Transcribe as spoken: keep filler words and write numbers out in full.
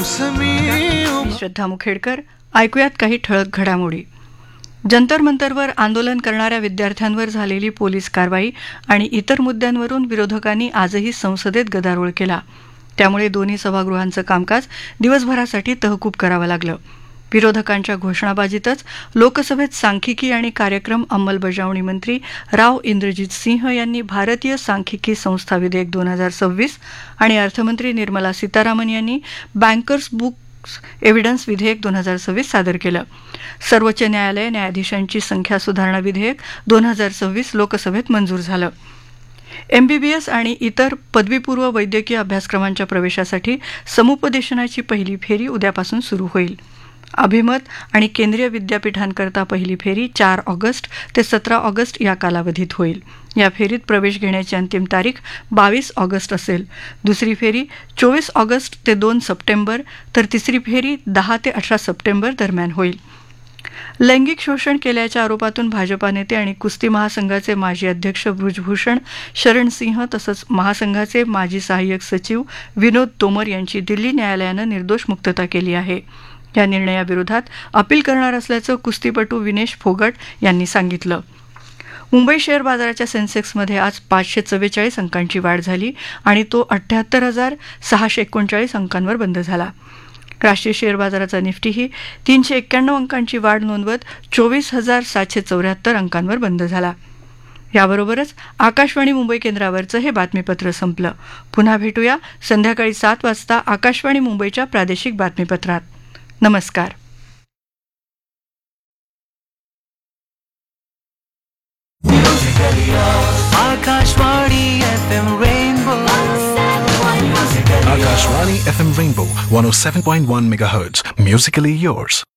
श्रद्धा मुखेडकर. ऐकूयात काही ठळक घडामोडी. जंतर मंतरवर आंदोलन करणाऱ्या विद्यार्थ्यांवर झालेली पोलीस कारवाई आणि इतर मुद्द्यांवरून विरोधकांनी आजही संसदेत गदारोळ केला. त्यामुळे दोन्ही सभागृहांचं कामकाज दिवसभरासाठी तहकूब करावं लागलं. विरोधकांच्या घोषणाबाजीतच लोकसभेत सांख्यिकी आणि कार्यक्रम अंमलबजावणी मंत्री राव इंद्रजित सिंह यांनी भारतीय सांख्यिकी संस्था विधेयक दोन हजार सव्वीस आणि अर्थमंत्री निर्मला सीतारामन यांनी बँकर्स बुक्स एव्हिडन्स विधेयक दोन हजार सव्वीस सादर केलं. सर्वोच्च न्यायालय न्यायाधीशांची संख्या सुधारणा विधेयक दोन हजार सव्वीस लोकसभेत मंजूर झालं. एमबीबीएस आणि इतर पदवीपूर्व वैद्यकीय अभ्यासक्रमांच्या प्रवेशासाठी समुपदेशनाची पहिली फेरी उद्यापासून सुरू होईल. अभिमत आणि केंद्रीय विद्यापीठांकरता पहिली फेरी चार ऑगस्ट ते सतरा ऑगस्ट या कालावधीत होईल. या फेरीत प्रवेश घेण्याची अंतिम तारीख बावीस ऑगस्ट असेल. दुसरी फेरी चोवीस ऑगस्ट ते दोन सप्टेंबर तर तिसरी फेरी दहा ते अठरा सप्टेंबर दरम्यान होईल. लैंगिक शोषण केल्याच्या आरोपातून भाजपा नेते आणि कुस्ती महासंघाचे माजी अध्यक्ष बृजभूषण शरण सिंह तसंच महासंघाचे माजी सहाय्यक सचिव विनोद तोमर यांची दिल्ली न्यायालयानं निर्दोष मुक्तता केली आहे. या निर्णयाविरोधात अपील करणार असल्याचं कुस्तीपटू विनेश फोगट यांनी सांगितलं. मुंबई शेअर बाजाराच्या सेन्सेक्समध्ये आज पाचशे चव्वेचाळीस अंकांची वाढ झाली आणि तो अठ्ठ्याहत्तर हजार सहाशे एकोणचाळीस अंकांवर बंद झाला. राष्ट्रीय शेअर बाजाराचा निफ्टीही तीनशे एक्क्याण्णव अंकांची वाढ नोंदवत चोवीस हजार सातशे चौऱ्याहत्तर अंकांवर बंद झाला. याबरोबरच आकाशवाणी मुंबई केंद्रावरचं हे बातमीपत्र संपलं. पुन्हा भेटूया संध्याकाळी सात वाजता आकाशवाणी मुंबईच्या प्रादेशिक बातमीपत्रात. नमस्कार. Akashvani F M rainbow Akashvani F M Rainbow one oh seven point one megahertz. Musically yours.